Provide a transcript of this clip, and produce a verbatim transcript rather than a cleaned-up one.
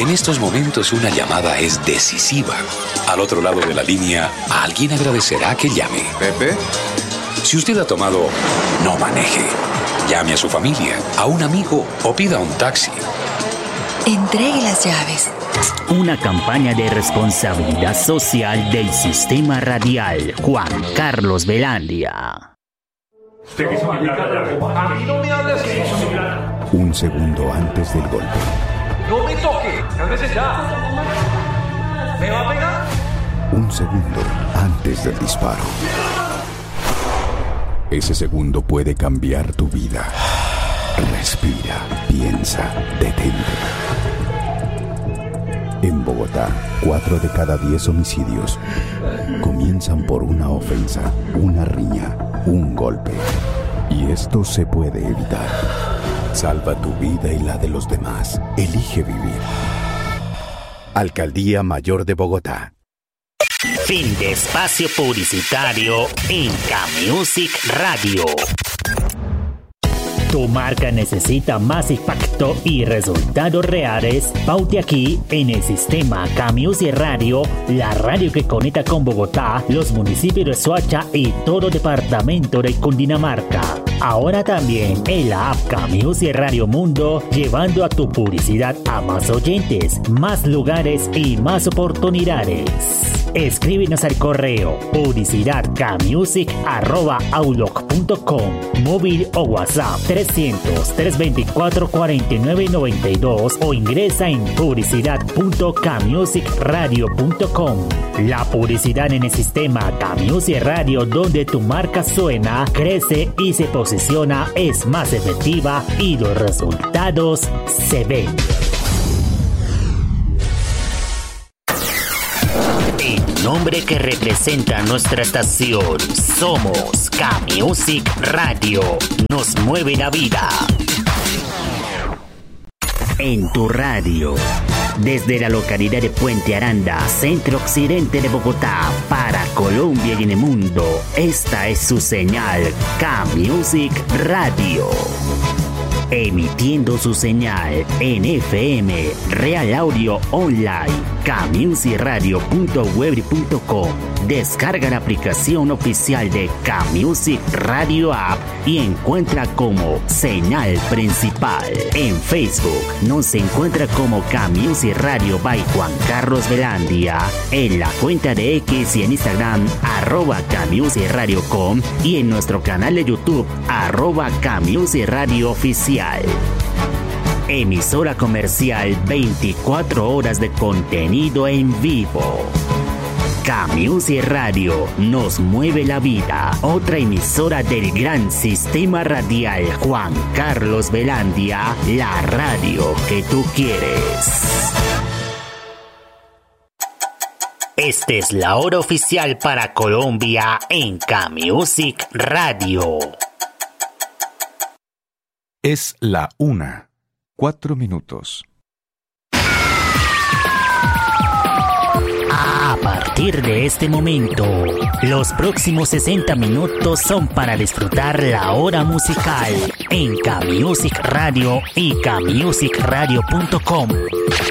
En estos momentos una llamada es decisiva. Al otro lado de la línea, alguien agradecerá que llame. ¿Pepe? Si usted ha tomado, no maneje. Llame a su familia, a un amigo o pida un taxi. Entregue las llaves. Una campaña de responsabilidad social del Sistema Radial Juan Carlos Velandia. A mí no me hables así. Un segundo antes del golpe. No me toque, cálmese ya. ¿Me va a pegar? Un segundo antes del disparo. Ese segundo puede cambiar tu vida. Respira, piensa, detente. En Bogotá, cuatro de cada diez homicidios comienzan por una ofensa, una riña, un golpe. Y esto se puede evitar. Salva tu vida y la de los demás. Elige vivir. Alcaldía Mayor de Bogotá. Fin de espacio publicitario en K-Music Radio. Tu marca necesita más impacto y resultados reales. Paute aquí en el sistema K-Music Radio, la radio que conecta con Bogotá, los municipios de Soacha y todo departamento de Cundinamarca. Ahora también en la app K-Music Radio Mundo, llevando a tu publicidad a más oyentes, más lugares y más oportunidades. Escríbenos al correo publicidadkmusic arroba outlook punto com, móvil o WhatsApp trescientos, trescientos veinticuatro, cuarenta y nueve noventa y dos o ingresa en publicidad punto k music radio punto com. La publicidad en el sistema K-Music Radio, donde tu marca suena, crece y se posiciona, es más efectiva y los resultados se ven. El nombre que representa nuestra estación, somos K-Music Radio, nos mueve la vida. En tu radio, desde la localidad de Puente Aranda, centro occidente de Bogotá, para Colombia y en el mundo, esta es su señal, K-Music Radio. Emitiendo su señal en F M, Real Audio Online, k music radio punto web punto com. Descarga la aplicación oficial de K-Music Radio App y encuentra como señal principal. En Facebook nos encuentra como K-Music Radio by Juan Carlos Velandia, en la cuenta de X y en Instagram arroba K-Music Radio punto com y en nuestro canal de YouTube arroba K-Music Radio Oficial. Emisora comercial, veinticuatro horas de contenido en vivo. K-Music Radio, nos mueve la vida. Otra emisora del gran sistema radial Juan Carlos Velandia, la radio que tú quieres. Esta es la hora oficial para Colombia en K-Music Radio. Es la una, cuatro minutos. A partir de este momento, los próximos sesenta minutos son para disfrutar la hora musical en K-Music Radio y K music radio punto com.